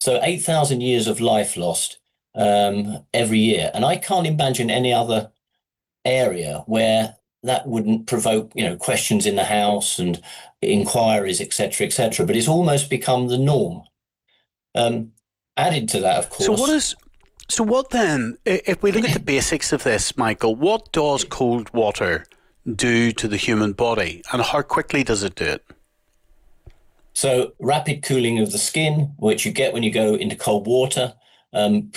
So 8,000 years of life lost every year. And I can't imagine any other area where that wouldn't provoke, questions in the house and inquiries, etc., etc. But it's almost become the norm. Um, Added to that, of So what course, is so what then? If we look at the basics of this, Michael, what does cold water do to the human body, and how quickly does it do it? so rapid cooling of the skin, which you get when you go into cold water,